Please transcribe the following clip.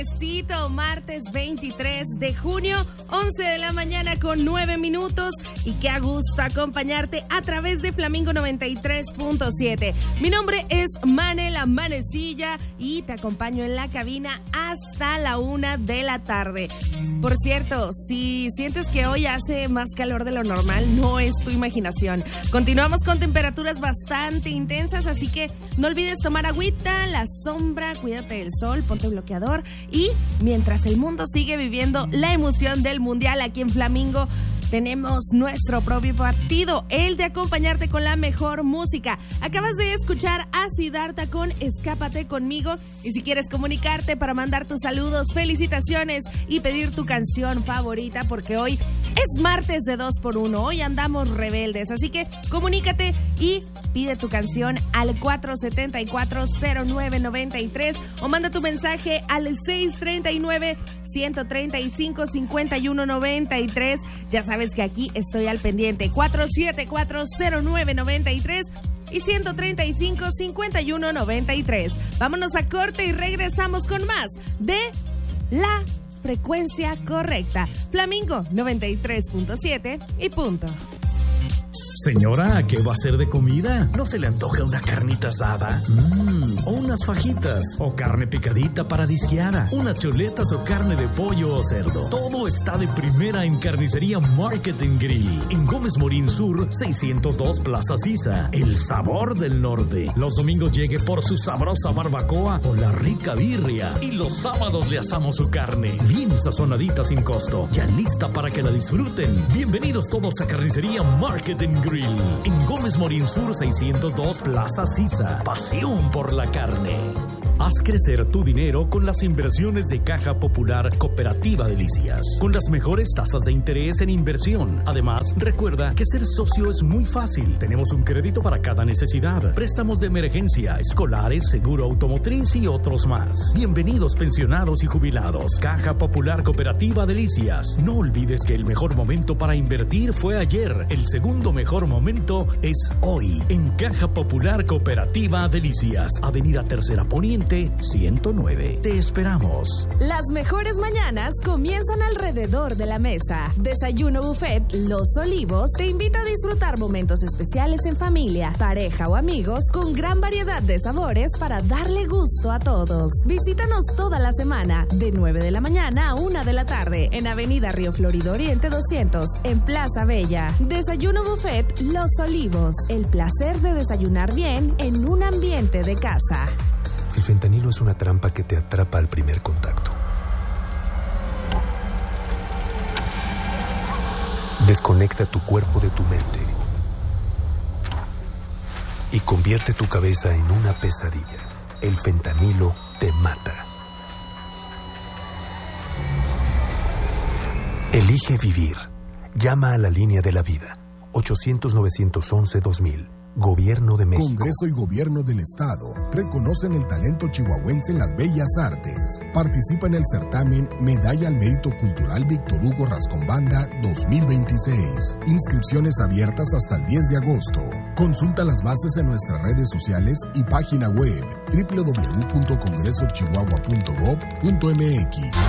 Martes 23 de junio, 11 de la mañana con 9 minutos, y qué a gusto acompañarte a través de Flamingo 93.7. Mi nombre es Manel Manecilla y te acompaño en la cabina hasta la 1 de la tarde. Por cierto, si sientes que hoy hace más calor de lo normal, no es tu imaginación. Continuamos con temperaturas bastante intensas, así que no olvides tomar agüita, la sombra, cuídate del sol, ponte bloqueador, y mientras el mundo sigue viviendo la emoción del mundial, aquí en Flamingo tenemos nuestro propio partido, el de acompañarte con la mejor música. Acabas de escuchar a Siddhartha con Escápate Conmigo, y si quieres comunicarte para mandar tus saludos, felicitaciones y pedir tu canción favorita, porque hoy es martes de 2x1, hoy andamos rebeldes, así que comunícate y pide tu canción al 474-0993 o manda tu mensaje al 639-135-5193. Ya sabes que aquí estoy al pendiente. 474-0993 y 135-5193. Vámonos a corte y regresamos con más de La Frecuencia Correcta. Flamingo 93.7 y punto. Señora, ¿qué va a hacer de comida? ¿No se le antoja una carnita asada? O unas fajitas, o carne picadita paradisqueada, unas chuletas o carne de pollo o cerdo. Todo está de primera en Carnicería Market & Grill, en Gómez Morín Sur, 602 Plaza Sisa. El sabor del norte. Los domingos llegue por su sabrosa barbacoa o la rica birria. Y los sábados le asamos su carne, bien sazonadita sin costo, ya lista para que la disfruten. Bienvenidos todos a Carnicería Market & Grill, en Gómez Morín Sur 602 Plaza Sisa. Pasión por la carne. Haz crecer tu dinero con las inversiones de Caja Popular Cooperativa Delicias, con las mejores tasas de interés en inversión. Además, recuerda que ser socio es muy fácil. Tenemos un crédito para cada necesidad, préstamos de emergencia, escolares, seguro automotriz y otros más. Bienvenidos pensionados y jubilados. Caja Popular Cooperativa Delicias. No olvides que el mejor momento para invertir fue ayer. El segundo mejor momento es hoy. En Caja Popular Cooperativa Delicias, Avenida Tercera Poniente 109. Te esperamos. Las mejores mañanas comienzan alrededor de la mesa. Desayuno Buffet Los Olivos te invita a disfrutar momentos especiales en familia, pareja o amigos, con gran variedad de sabores para darle gusto a todos. Visítanos toda la semana de 9 de la mañana a 1 de la tarde en Avenida Río Florido Oriente 200 en Plaza Bella. Desayuno Buffet Los Olivos. El placer de desayunar bien en un ambiente de casa. El fentanilo es una trampa que te atrapa al primer contacto. Desconecta tu cuerpo de tu mente y convierte tu cabeza en una pesadilla. El fentanilo te mata. Elige vivir. Llama a la línea de la vida. 800-911-2000. Gobierno de México. Congreso y Gobierno del Estado reconocen el talento chihuahuense en las bellas artes. Participa en el certamen Medalla al Mérito Cultural Víctor Hugo Rascón-Banda 2026. Inscripciones abiertas hasta el 10 de agosto. Consulta las bases en nuestras redes sociales y página web www.congresochihuahua.gov.mx.